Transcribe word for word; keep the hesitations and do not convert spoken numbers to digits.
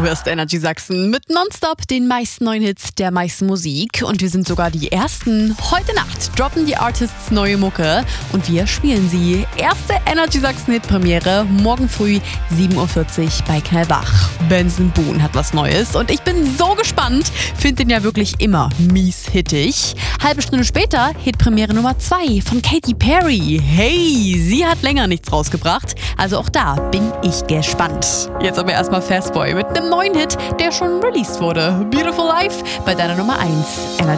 hörst Energy Sachsen mit nonstop den meisten neuen Hits der meisten Musik. Und wir sind sogar die Ersten. Heute Nacht droppen die Artists neue Mucke und wir spielen sie. Erste Energy Sachsen Hitpremiere morgen früh sieben Uhr vierzig bei Knallbach. Benson Boone hat was Neues und ich bin so gespannt. Find den ja wirklich immer mies hittig. Halbe Stunde später Hitpremiere Nummer zwei von Katy Perry. Hey, sie hat länger nichts rausgebracht. Also auch da bin ich gespannt. Jetzt aber erstmal Fastboy mit einem neuen Hit, der schon released wurde. Beautiful Life bei deiner Nummer eins.